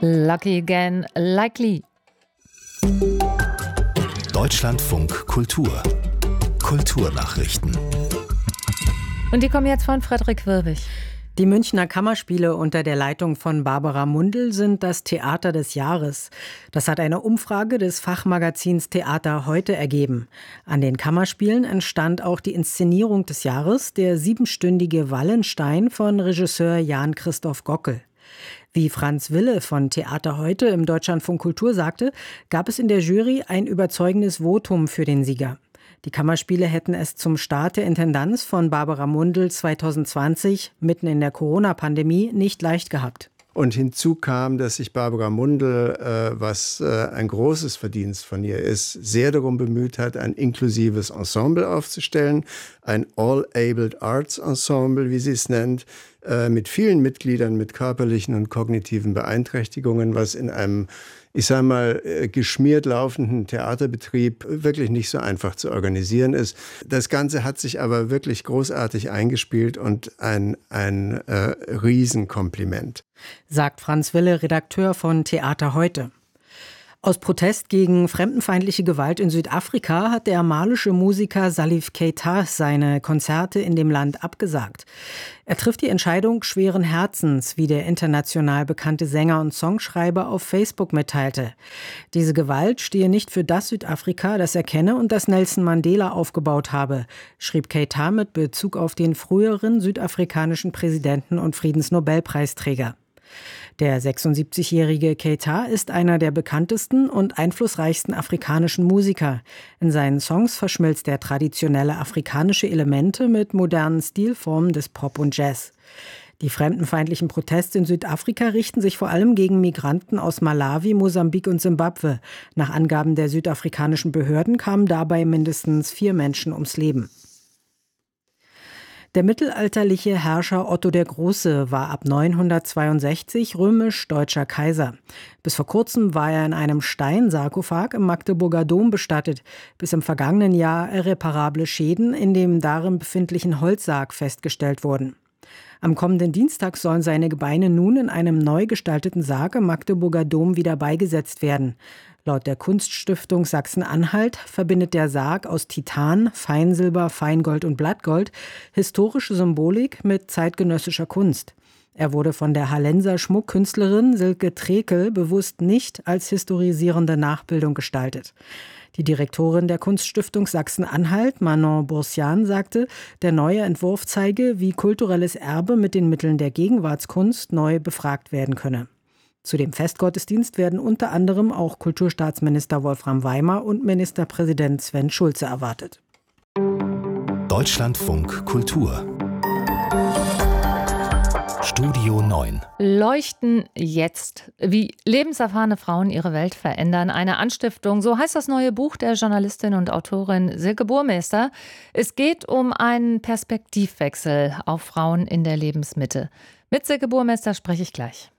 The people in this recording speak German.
Lucky Again, Likely. Deutschlandfunk Kultur. Kulturnachrichten. Und die kommen jetzt von Frederik Wirwig. Die Münchner Kammerspiele unter der Leitung von Barbara Mundl sind das Theater des Jahres. Das hat eine Umfrage des Fachmagazins Theater heute ergeben. An den Kammerspielen entstand auch die Inszenierung des Jahres, der 7-stündige Wallenstein von Regisseur Jan Christoph Gockel. Wie Franz Wille von Theater heute im Deutschlandfunk Kultur sagte, gab es in der Jury ein überzeugendes Votum für den Sieger. Die Kammerspiele hätten es zum Start der Intendanz von Barbara Mundl 2020, mitten in der Corona-Pandemie, nicht leicht gehabt. Und hinzu kam, dass sich Barbara Mundl, was ein großes Verdienst von ihr ist, sehr darum bemüht hat, ein inklusives Ensemble aufzustellen, ein All-Abled Arts Ensemble, wie sie es nennt, mit vielen Mitgliedern mit körperlichen und kognitiven Beeinträchtigungen, was in einem, ich sage mal, geschmiert laufenden Theaterbetrieb wirklich nicht so einfach zu organisieren ist. Das Ganze hat sich aber wirklich großartig eingespielt und ein Riesenkompliment. Sagt Franz Wille, Redakteur von Theater heute. Aus Protest gegen fremdenfeindliche Gewalt in Südafrika hat der malische Musiker Salif Keita seine Konzerte in dem Land abgesagt. Er trifft die Entscheidung schweren Herzens, wie der international bekannte Sänger und Songschreiber auf Facebook mitteilte. Diese Gewalt stehe nicht für das Südafrika, das er kenne und das Nelson Mandela aufgebaut habe, schrieb Keita mit Bezug auf den früheren südafrikanischen Präsidenten und Friedensnobelpreisträger. Der 76-jährige Keita ist einer der bekanntesten und einflussreichsten afrikanischen Musiker. In seinen Songs verschmilzt er traditionelle afrikanische Elemente mit modernen Stilformen des Pop und Jazz. Die fremdenfeindlichen Proteste in Südafrika richten sich vor allem gegen Migranten aus Malawi, Mosambik und Simbabwe. Nach Angaben der südafrikanischen Behörden kamen dabei mindestens 4 Menschen ums Leben. Der mittelalterliche Herrscher Otto der Große war ab 962 römisch-deutscher Kaiser. Bis vor kurzem war er in einem Steinsarkophag im Magdeburger Dom bestattet, bis im vergangenen Jahr irreparable Schäden in dem darin befindlichen Holzsarg festgestellt wurden. Am kommenden Dienstag sollen seine Gebeine nun in einem neu gestalteten Sarg im Magdeburger Dom wieder beigesetzt werden. Laut der Kunststiftung Sachsen-Anhalt verbindet der Sarg aus Titan, Feinsilber, Feingold und Blattgold historische Symbolik mit zeitgenössischer Kunst. Er wurde von der Hallenser Schmuckkünstlerin Silke Trekel bewusst nicht als historisierende Nachbildung gestaltet. Die Direktorin der Kunststiftung Sachsen-Anhalt, Manon Boursian, sagte, der neue Entwurf zeige, wie kulturelles Erbe mit den Mitteln der Gegenwartskunst neu befragt werden könne. Zu dem Festgottesdienst werden unter anderem auch Kulturstaatsminister Wolfram Weimer und Ministerpräsident Sven Schulze erwartet. Deutschlandfunk Kultur. Studio 9. Leuchten jetzt. Wie lebenserfahrene Frauen ihre Welt verändern. Eine Anstiftung, so heißt das neue Buch der Journalistin und Autorin Silke Burmester. Es geht um einen Perspektivwechsel auf Frauen in der Lebensmitte. Mit Silke Burmester spreche ich gleich.